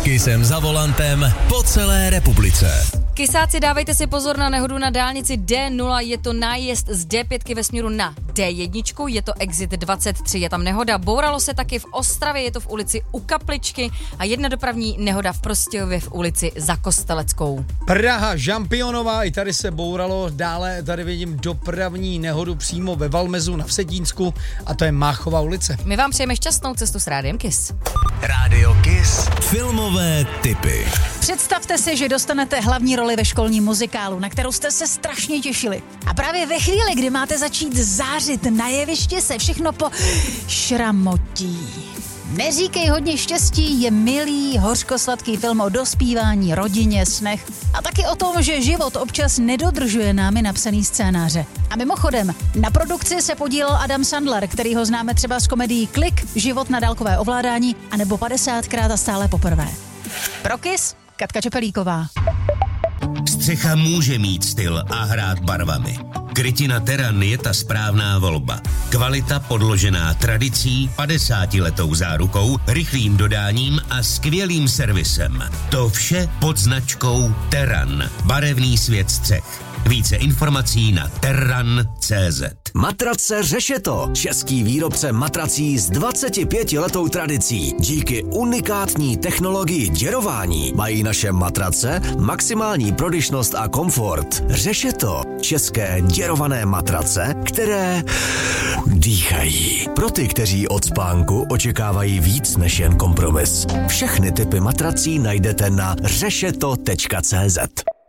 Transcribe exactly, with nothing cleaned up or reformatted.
Kissem za volantem po celé republice. Kysáci, dávejte si pozor na nehodu na dálnici D nula, je to nájezd z D pět ve směru na D jedna, je to exit dvacet tři, je tam nehoda. Bouralo se taky v Ostravě, je to v ulici U Kapličky a jedna dopravní nehoda v Prostějově v ulici Za Kosteleckou. Praha, Žampionová, i tady se bouralo, dále tady vidím dopravní nehodu přímo ve Valmezu na Vsetínsku a to je Máchova ulice. My vám přejeme šťastnou cestu s Rádiem Kiss. Rádio Kiss. Filmové tipy. Představte si, že dostanete hlavní roli ve školním muzikálu, na kterou jste se strašně těšili. A právě ve chvíli, kdy máte začít zářit na jevišti, se všechno po šramotí. Neříkej hodně štěstí je milý, hořkosladký film o dospívání, rodině, snech a taky o tom, že život občas nedodržuje námi napsaný scénáře. A mimochodem, na produkci se podílel Adam Sandler, který ho známe třeba z komedií Klik, Život na dálkové ovládání anebo padesátkrát a stále poprvé. Pro Kiss, Katka Čepelíková. Střecha může mít styl a hrát barvami. Krytina Terran je ta správná volba. Kvalita podložená tradicí, padesátiletou zárukou, rychlým dodáním a skvělým servisem. To vše pod značkou Terran. Barevný svět střech. Více informací na terran tečka cé zet. Matrace Řešeto. Český výrobce matrací s dvacetipětiletou tradicí. Díky unikátní technologii děrování mají naše matrace maximální prodyšnost a komfort. Řešeto. České děrované matrace, které dýchají. Pro ty, kteří od spánku očekávají víc než jen kompromis. Všechny typy matrací najdete na řešeto tečka cé zet.